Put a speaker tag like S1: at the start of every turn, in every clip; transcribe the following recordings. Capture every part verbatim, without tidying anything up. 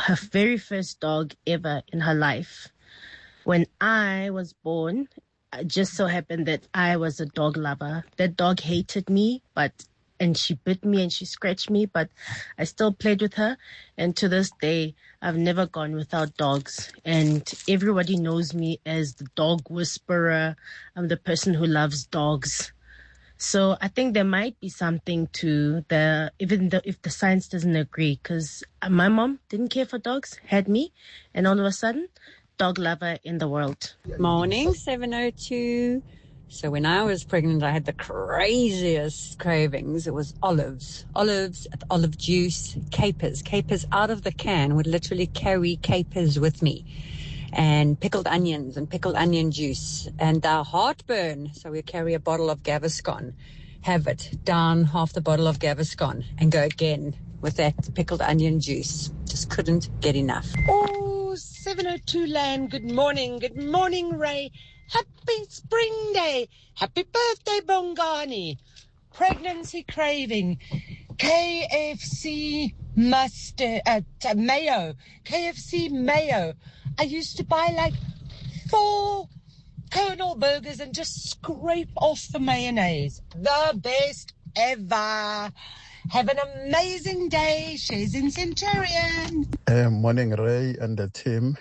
S1: her very first dog ever in her life. When I was born, it just so happened that I was a dog lover. That dog hated me, but and she bit me and she scratched me, but I still played with her. And to this day, I've never gone without dogs. And everybody knows me as the dog whisperer. I'm the person who loves dogs. So I think there might be something to the, even though if the science doesn't agree, because my mom didn't care for dogs, had me, and all of a sudden, dog lover in the world.
S2: Morning, seven oh two. So when I was pregnant, I had the craziest cravings. It was olives, olives, olive juice, capers, capers out of the can. Would literally carry capers with me, and pickled onions and pickled onion juice, and uh, heartburn. So we carry a bottle of Gaviscon, have it, down half the bottle of Gaviscon, and go again with that pickled onion juice. Just couldn't get enough.
S3: Oh, seven oh two land. Good morning. Good morning, Ray. Happy spring day. Happy birthday, Bongani. Pregnancy craving. K F C mustard, uh, t- mayo. K F C mayo. I used to buy like four Colonel burgers and just scrape off the mayonnaise. The best ever. Have an amazing day. She's in Centurion.
S4: Uh, morning, Ray and the team.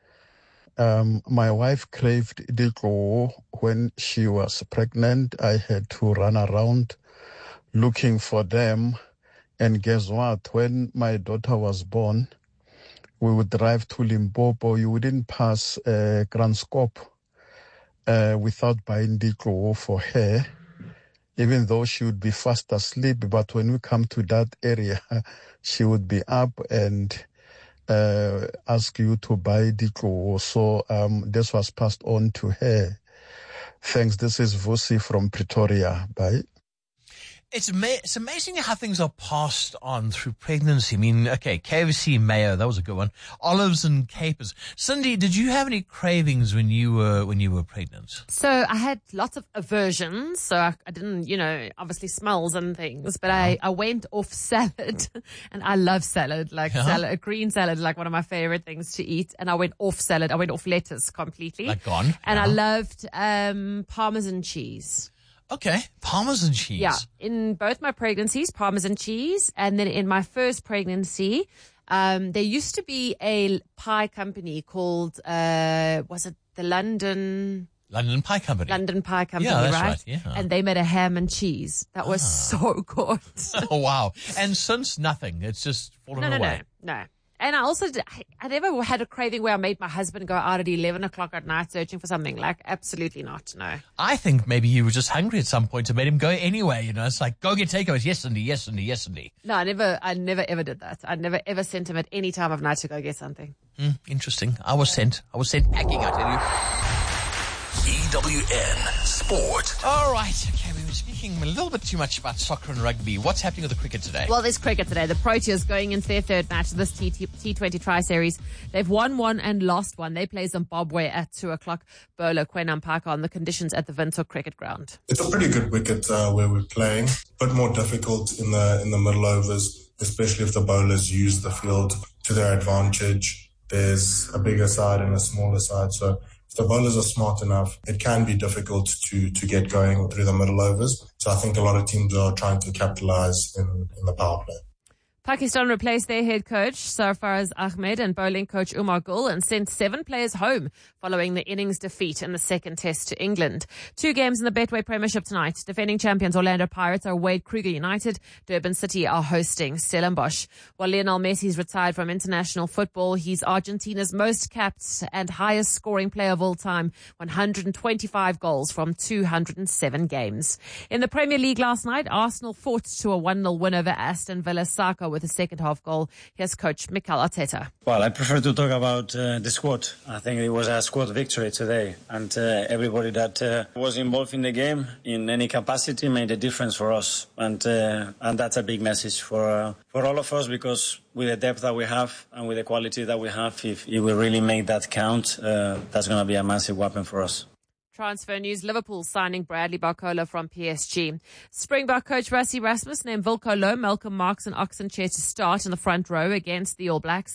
S4: Um, my wife craved Diko when she was pregnant. I had to run around looking for them. And guess what? When my daughter was born, we would drive to Limpopo. You wouldn't pass uh, Grand Scope uh, without buying Diko for her, even though she would be fast asleep. But when we come to that area, she would be up and uh, ask you to buy Diko. So um, this was passed on to her. Thanks. This is Vusi from Pretoria. Bye.
S5: It's ama- it's amazing how things are passed on through pregnancy. I mean, okay, K F C mayo, that was a good one. Olives and capers. Cindy, did you have any cravings when you were when you were pregnant?
S6: So I had lots of aversions. So I, I didn't, you know, obviously smells and things. But I, I went off salad, and I love salad, like
S5: Yeah.
S6: salad, green salad, like one of my favorite things to eat. And I went off salad. I went off lettuce completely.
S5: Like gone.
S6: And I
S5: Yeah.
S6: loved um Parmesan cheese.
S5: Okay, Parmesan cheese.
S6: Yeah, in both my pregnancies, Parmesan cheese, and then in my first pregnancy, um, there used to be a pie company called, uh, was it the London...
S5: London Pie Company.
S6: London Pie Company,
S5: Yeah, that's
S6: right?
S5: right, yeah.
S6: And they made a ham and cheese. That was so good.
S5: Oh, wow. And since nothing, it's just fallen
S6: No, no,
S5: away.
S6: no, no. And I also, did, I, I never had a craving where I made my husband go out at eleven o'clock at night searching for something. Like, absolutely not, no.
S5: I think maybe he was just hungry at some point to made him go anyway. You know, it's like, go get takeaways. Yes, Cindy. Yes, Cindy. Yes, Cindy.
S6: No, I never, I never ever did that. I never ever sent him at any time of night to go get something.
S5: Mm, interesting. I was sent. I was sent packing, I tell you.
S7: E W N Sport.
S5: All right. Okay, we were speaking a little bit too much about soccer and rugby. What's happening with the cricket today?
S6: Well, there's cricket today. The Proteas going into their third match of this T twenty Tri-Series. They've won one and lost one. They play Zimbabwe at two o'clock. Bowler Quenam Parker on the conditions at the Windhoek Cricket Ground.
S8: It's a pretty good wicket uh, where we're playing. A bit more difficult in the in the middle overs, especially if the bowlers use the field to their advantage. There's a bigger side and a smaller side, so if the bowlers are smart enough, it can be difficult to, to get going through the middle overs. So I think a lot of teams are trying to capitalize in, in the power play.
S6: Pakistan replaced their head coach, Sarfaraz Ahmed, and bowling coach Umar Gul, and sent seven players home following the innings defeat in the second test to England. Two games in the Betway Premiership tonight. Defending champions Orlando Pirates are Wade Kruger United. Durban City are hosting Stellenbosch. While Lionel Messi's retired from international football, he's Argentina's most capped and highest scoring player of all time, one hundred twenty-five goals from two hundred seven games. In the Premier League last night, Arsenal fought to a one nil win over Aston Villa. Saka with a second half goal. Here's coach Mikel Arteta.
S9: Well, I prefer to talk about uh, the squad. I think it was a squad victory today, and uh, everybody that uh, was involved in the game in any capacity made a difference for us, and uh, and that's a big message for uh, for all of us, because with the depth that we have and with the quality that we have, if, if we really make that count, uh, that's going to be a massive weapon for us.
S6: Transfer news, Liverpool signing Bradley Barcola from P S G. Springbok coach Rassie Rasmus named Wilco Louw, Malcolm Marx and Oxenchair to start in the front row against the All Blacks.